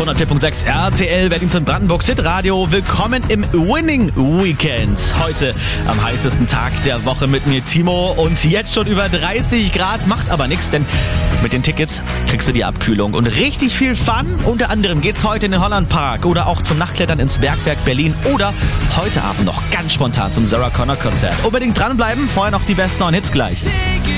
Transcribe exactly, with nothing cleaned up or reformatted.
hundertvier Komma sechs R T L Berlin und Brandenburg Hit Radio. Willkommen im Winning Weekend. Heute am heißesten Tag der Woche mit mir Timo und jetzt schon über dreißig Grad. Macht aber nichts, denn mit den Tickets kriegst du die Abkühlung und richtig viel Fun. Unter anderem geht's heute in den Hollandpark oder auch zum Nachtklettern ins Bergwerk Berlin oder heute Abend noch ganz spontan zum Sarah Connor Konzert. Unbedingt dranbleiben, vorher noch die besten neuen Hits gleich.